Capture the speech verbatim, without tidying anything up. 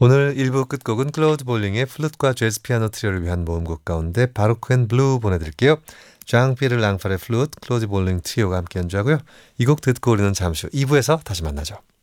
오늘 일 부 끝곡은 클로드 볼링의 플룻과 재즈 피아노 트리오를 위한 모음곡 가운데 바로크 앤 블루 보내드릴게요. 장피에르 랑파르의 플룻, 클로드 볼링 트리오가 함께 연주하고요. 이 곡 듣고 우리는 잠시 후 이 부에서 다시 만나죠.